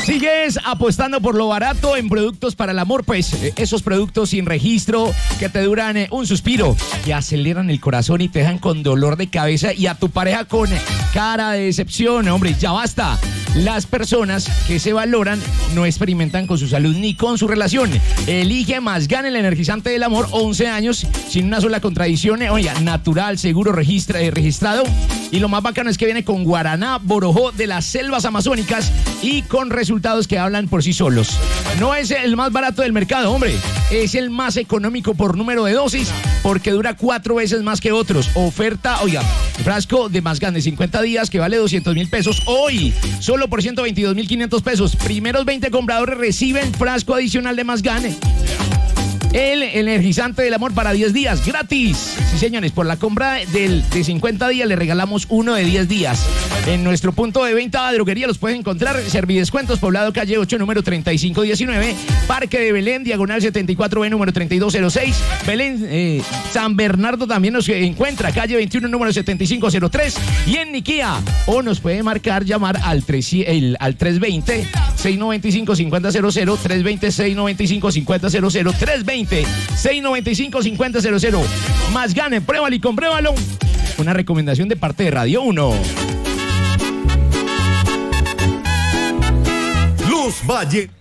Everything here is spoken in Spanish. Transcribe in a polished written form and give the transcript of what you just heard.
¿Sigues apostando por lo barato en productos para el amor? Pues esos productos sin registro que te duran un suspiro, que aceleran el corazón y te dejan con dolor de cabeza y a tu pareja con cara de decepción. Hombre, ya basta. Las personas que se valoran no experimentan con su salud ni con su relación. Elige Mazgane, el energizante del amor, 11 años, sin una sola contradicción. Oiga, natural, seguro, registrado. Y lo más bacano es que viene con guaraná, borojó de las selvas amazónicas y con resultados que hablan por sí solos. No es el más barato del mercado, hombre. Es el más económico por número de dosis, porque dura 4 veces más que otros. Oferta, oiga, frasco de Mazgane, 50 días, que vale 200,000 pesos. Hoy, solo por 122,500 pesos. Primeros 20 compradores reciben frasco adicional de Mazgane. El energizante del amor para 10 días, gratis. Sí, señores, por la compra de 50 días le regalamos uno de 10 días. En nuestro punto de venta de droguería los pueden encontrar. Servidescuentos, Poblado Calle 8, número 3519. Parque de Belén, diagonal 74B, número 3206. Belén, San Bernardo también nos encuentra. Calle 21, número 7503. Y en Niquía, o nos puede llamar al 320-695-5000. 320-695-5000. 320-695-5000. Mazgane, pruébalo y compruébalo. Una recomendación de parte de Radio 1. Luz Valle.